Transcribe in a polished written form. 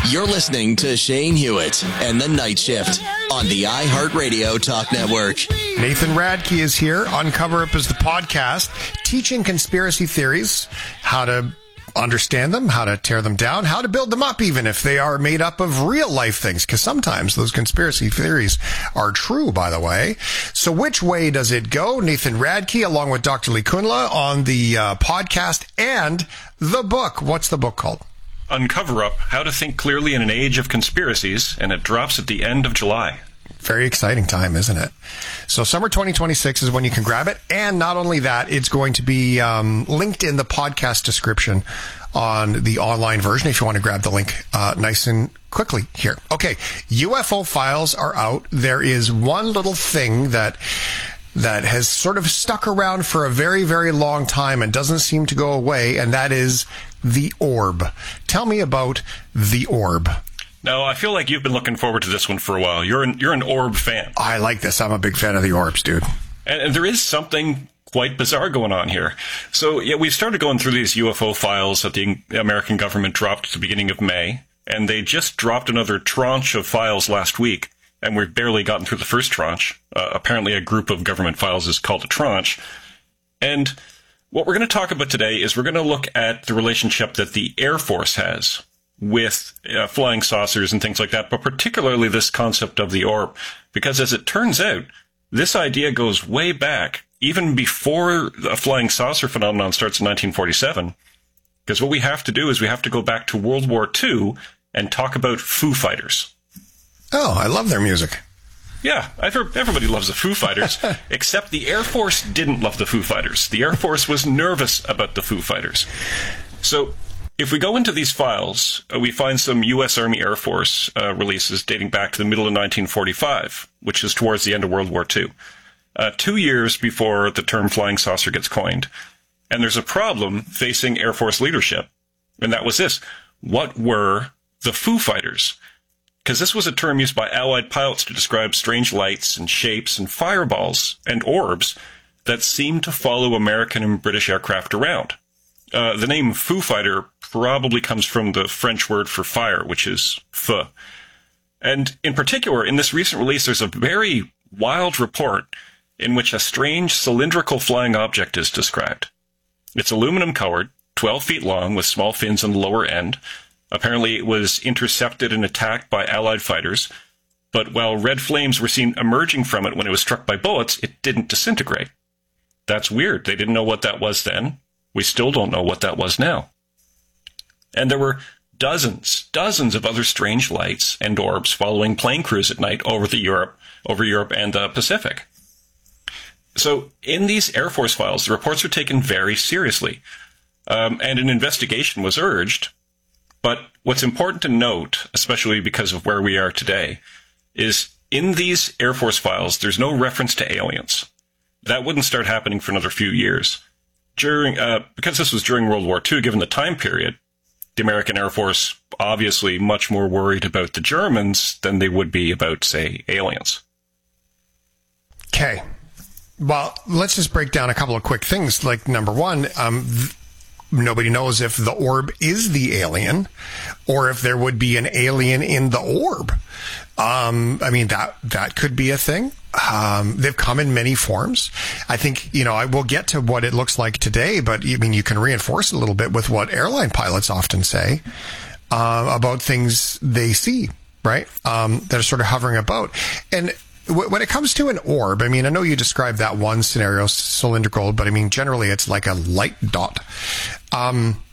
You're listening to Shane Hewitt and the Night Shift on the iHeartRadio Talk Network. Nathan Radke is here. Uncover Up is the podcast, teaching conspiracy theories, how to understand them, how to tear them down, how to build them up, even if they are made up of real life things, because sometimes those conspiracy theories are true, by the way. So which way does it go? Nathan Radke, along with Dr. Lee Kunla, on the podcast and the book. What's the book called? Uncover Up, How to Think Clearly in an Age of Conspiracies, and it drops at the end of July. Very exciting time, isn't it? So summer 2026 is when you can grab it. And not only that, it's going to be linked in the podcast description on the online version if you want to grab the link nice and quickly here. Okay, UFO files are out. There is one little thing that has sort of stuck around for a very, very long time and doesn't seem to go away, and that is the orb. Tell me about the orb. Now, I feel like you've been looking forward to this one for a while. You're an orb fan. I like this. I'm a big fan of the orbs, dude. And there is something quite bizarre going on here. So, yeah, we've started going through these UFO files that the American government dropped at the beginning of May, and they just dropped another tranche of files last week, and we've barely gotten through the first tranche. Apparently, a group of government files is called a tranche. And what we're going to talk about today is we're going to look at the relationship that the Air Force has with flying saucers and things like that, but particularly this concept of the orb. Because as it turns out, this idea goes way back, even before the flying saucer phenomenon starts in 1947. Because what we have to do is we have to go back to World War II and talk about Foo Fighters. Oh, I love their music. Yeah, everybody loves the Foo Fighters, except the Air Force didn't love the Foo Fighters. The Air Force was nervous about the Foo Fighters. So if we go into these files, we find some U.S. Army Air Force releases dating back to the middle of 1945, which is towards the end of World War II, 2 years before the term flying saucer gets coined. And there's a problem facing Air Force leadership, and that was this. What were the Foo Fighters? Because this was a term used by Allied pilots to describe strange lights and shapes and fireballs and orbs that seemed to follow American and British aircraft around. The name Foo Fighter probably comes from the French word for fire, which is feu. And in particular, in this recent release, there's a very wild report in which a strange cylindrical flying object is described. It's aluminum-colored, 12 feet long, with small fins on the lower end. Apparently, it was intercepted and attacked by Allied fighters, but while red flames were seen emerging from it when it was struck by bullets, it didn't disintegrate. That's weird. They didn't know what that was then. We still don't know what that was now. And there were dozens of other strange lights and orbs following plane crews at night over Europe and the Pacific. So in these Air Force files, the reports were taken very seriously, and an investigation was urged. But what's important to note, especially because of where we are today, is in these Air Force files, there's no reference to aliens. That wouldn't start happening for another few years. Because this was during World War II, given the time period, the American Air Force obviously much more worried about the Germans than they would be about, say, aliens. Okay. Well, let's just break down a couple of quick things. Like, number one, nobody knows if the orb is the alien or if there would be an alien in the orb. I mean, that could be a thing. They've come in many forms. I think, I will get to what it looks like today, but I mean, you can reinforce it a little bit with what airline pilots often say, about things they see, right? That are sort of hovering about. And when it comes to an orb, I mean, I know you described that one scenario, cylindrical, but I mean, generally it's like a light dot.